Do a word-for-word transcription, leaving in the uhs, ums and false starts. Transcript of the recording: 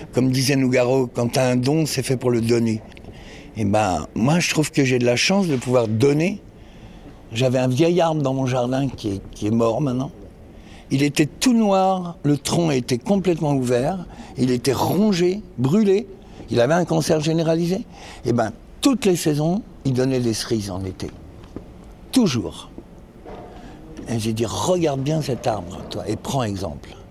comme disait Nougaro, quand tu as un don, c'est fait pour le donner. Et ben, moi, je trouve que j'ai de la chance de pouvoir donner. J'avais un vieil arbre dans mon jardin qui est, qui est mort maintenant. Il était tout noir, le tronc était complètement ouvert, il était rongé, brûlé, il avait un cancer généralisé. Et ben, toutes les saisons, il donnait des cerises en été. Toujours. Et j'ai dit, regarde bien cet arbre, toi, et prends exemple.